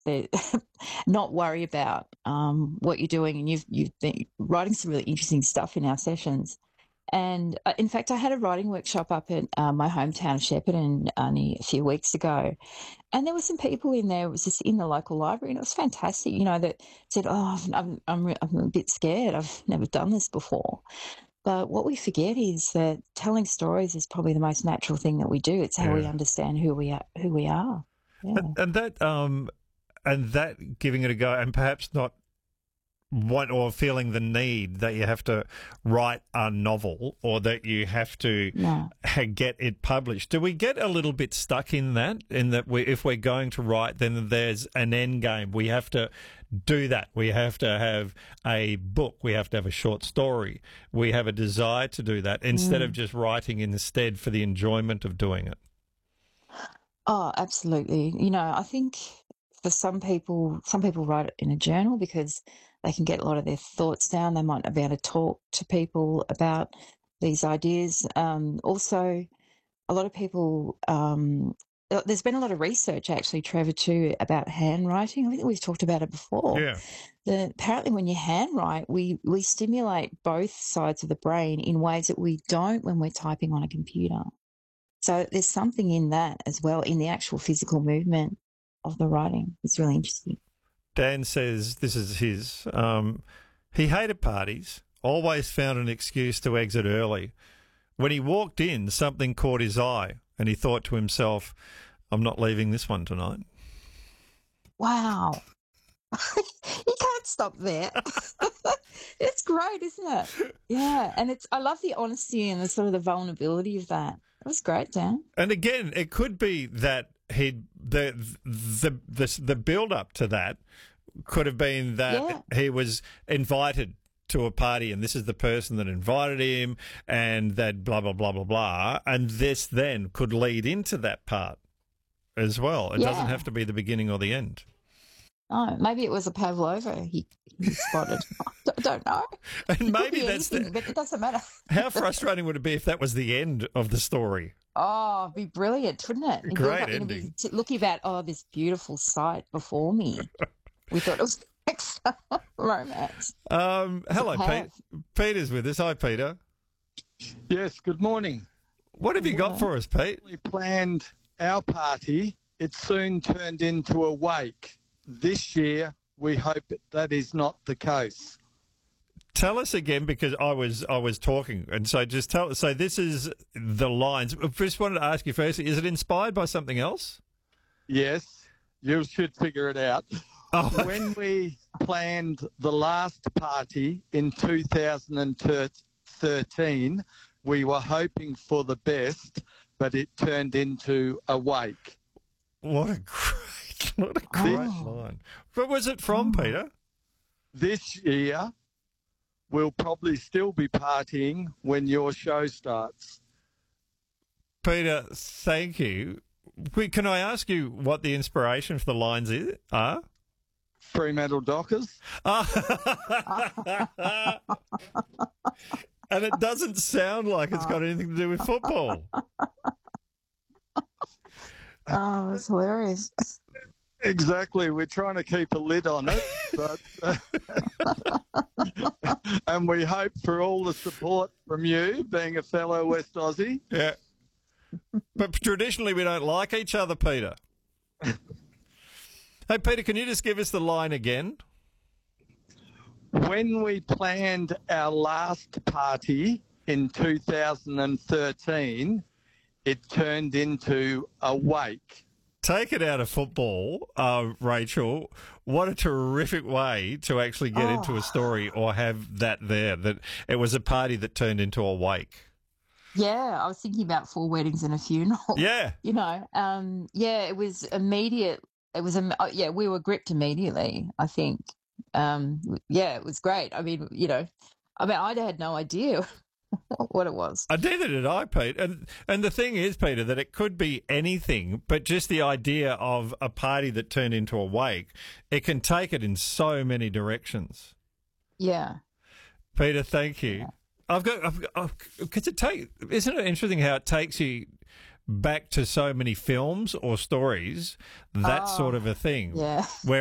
They not worry about what you're doing, and you've been writing some really interesting stuff in our sessions. And in fact, I had a writing workshop up at my hometown of Shepparton only a few weeks ago, and there were some people in there. It was just in the local library, and it was fantastic. That said, "Oh, I'm a bit scared. I've never done this before." But what we forget is that telling stories is probably the most natural thing that we do. It's how we understand who we are. Who we are. Yeah. And that giving it a go, and perhaps not feeling the need that you have to write a novel or that you have to get it published. Do we get a little bit stuck in that? If we're going to write, then there's an end game. We have to do that. We have to have a book. We have to have a short story. We have a desire to do that instead of just writing instead for the enjoyment of doing it. Oh, absolutely. I think for some people write it in a journal because they can get a lot of their thoughts down. They might not be able to talk to people about these ideas. Also, a lot of people, there's been a lot of research actually, Trevor, too, about handwriting. I think we've talked about it before. Yeah. Apparently when you handwrite, we stimulate both sides of the brain in ways that we don't when we're typing on a computer. So there's something in that as well, in the actual physical movement of the writing. It's really interesting. Dan says this is his. He hated parties, always found an excuse to exit early. When he walked in, something caught his eye, and he thought to himself, I'm not leaving this one tonight. Wow. You can't stop there. It's great, isn't it? Yeah, and I love the honesty and the sort of the vulnerability of that. It was great, Dan. And again, it could be that the build up to that could have been that he was invited to a party and this is the person that invited him and that blah, blah, blah, blah, blah. And this then could lead into that part as well. It doesn't have to be the beginning or the end. Oh, maybe it was a pavlova he spotted. I don't know. And maybe that's anything, but it doesn't matter. How frustrating would it be if that was the end of the story? Oh, it'd be brilliant, wouldn't it? Great ending. Looking at, this beautiful sight before me. We thought it was romance. Hello, Pete. Peter's with us. Hi, Peter. Yes, good morning. What have you got for us, Pete? We planned our party. It soon turned into a wake. This year, we hope that is not the case. Tell us again, because I was talking, and so just tell. So this is the lines. I just wanted to ask you firstly: is it inspired by something else? Yes, you should figure it out. Oh. When we planned the last party in 2013, we were hoping for the best, but it turned into a wake. What a great line. But was it from, Peter? This year, we'll probably still be partying when your show starts. Peter, thank you. Can I ask you what the inspiration for the lines are? Fremantle Dockers. And it doesn't sound like it's got anything to do with football. Oh, it's hilarious. Exactly. We're trying to keep a lid on it, but and we hope for all the support from you, being a fellow West Aussie. Yeah. But traditionally we don't like each other, Peter. Hey, Peter, can you just give us the line again? When we planned our last party in 2013, it turned into a wake. Take it out of football, Rachel. What a terrific way to actually get into a story or have that there, that it was a party that turned into a wake. Yeah, I was thinking about 4 weddings and a funeral. Yeah. It was immediate. It was, we were gripped immediately, I think. It was great. I I had no idea what it was. Neither did I, Pete. And the thing is, Peter, that it could be anything, but just the idea of a party that turned into a wake, it can take it in so many directions. Yeah. Peter, thank you. Yeah. Isn't it interesting how it takes you back to so many films or stories, that sort of a thing. Yeah. Where